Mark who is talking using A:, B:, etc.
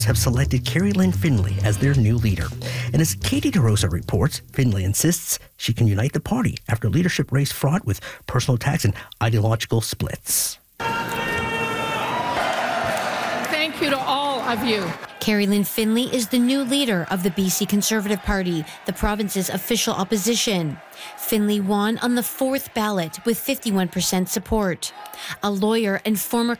A: have selected Carrie Lynn Finley as their new leader. And as Katie DeRosa reports, Finley insists she can unite the party after a leadership race fraught with personal attacks and ideological splits.
B: Thank you to all of you.
C: Carrie Lynn Finley is the new leader of the BC Conservative Party, the province's official opposition. Finley won on the fourth ballot with 51% support. A lawyer and former